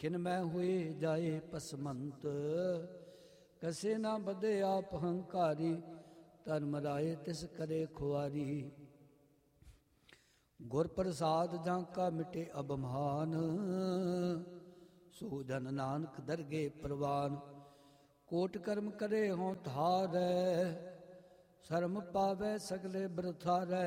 ਕਿਨ ਮੈਂ ਹੋਏ ਜਾਏ ਪਸਮੰਤ। ਕਸੇ ਨਾ ਬਦੇ ਆਪ ਹੰਕਾਰੀ, ਧਰਮ ਰਾਏ ਤਿਸ ਕਰੇ ਖੁਆਰੀ। ਗੁਰ ਪ੍ਰਸਾਦ ਜਾਂ ਕਾ ਮਿਟੇ ਅਭਮਾਨ, ਸੋ ਜਨ ਨਾਨਕ ਦਰਗੇ ਪ੍ਰਵਾਨ। ਕੋਟ ਕਰਮ ਕਰੇ ਹੋਂ ਧਾਰੈ, ਸ਼ਰਮ ਪਾਵੈ ਸਗਲੇ ਬ੍ਰਥਾਰੈ।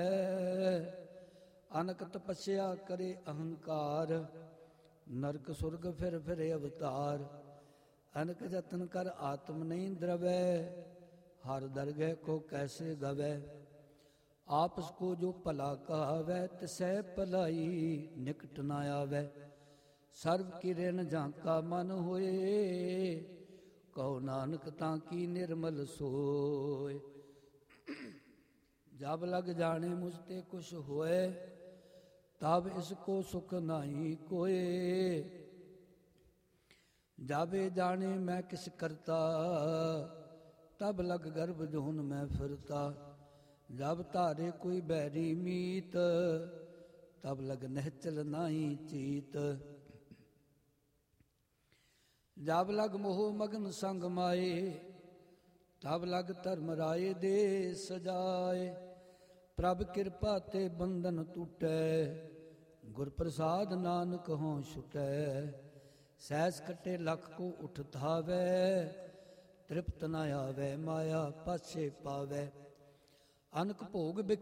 ਅਨਕ ਤਪੱਸਿਆ ਕਰੇ ਅਹੰਕਾਰ, ਨਰਕ ਸੁਰਗ ਫਿਰ ਫਿਰੇ ਅਵਤਾਰ। ਅਨਕ ਜਤਨ ਕਰ ਆਤਮ ਨਹੀਂ ਦਰਵੈ, ਹਰ ਦਰਗਹਿ ਕੋ ਕੈਸੇ ਗਵੈ। ਆਪਸ ਕੋ ਜੋ ਭਲਾ ਕਹਾਵੈ, ਤਿਸੈ ਭਲਾਈ ਨਿਕਟ ਨਾ ਆਵੈ। ਸਰਬ ਕੀ ਰਿਣ ਜਾਂਕਾ ਮਨ ਹੋਏ, ਕਹੋ ਨਾਨਕ ਤਾਂ ਕੀ ਨਿਰਮਲ ਸੋਏ। ਜਬ ਲਗ ਜਾਣੇ ਮੁਝ ਤੇ ਕੁਛ ਹੋਏ, ਤਬ ਇਸ ਕੋ ਸੁਖ ਨਾਹੀ ਕੋਏ। ਜਾਵੇ ਜਾਣੇ ਮੈਂ ਕਿਸ ਕਰਤਾ, ਤਬ ਲਗ ਗਰਭ ਜੋਨ ਮੈਂ ਫਿਰਤਾ। ਜਬ ਧਾਰੇ ਕੋਈ ਬੈਰੀ ਮੀਤ, ਤਬ ਲਗ ਨਹਿਚਲ ਨਾਹੀ ਚੀਤ। ਜਬ ਲਗ ਮੋਹ ਮਗਨ ਸੰਗ ਮਾਏ, ਤਬ ਲਗ ਧਰਮ ਰਾਏ ਦੇ ਸਜਾਏ। ਪ੍ਰਭ ਕਿਰਪਾ ਤੇ ਬੰਧਨ ਟੂਟੈ, ਗੁਰ ਪ੍ਰਸਾਦ ਨਾਨਕ ਹੋਂ ਛੁਟੈ। ਸਹਿਸ ਕਟੇ ਲਖ ਕੋ ਉਠ ਧਾਵੈ, ਤ੍ਰਿਪਤ ਨ ਆਵੈ ਮਾਇਆ ਪਾਛੇ ਪਾਵੈ। ਅਨਕ ਭੋਗ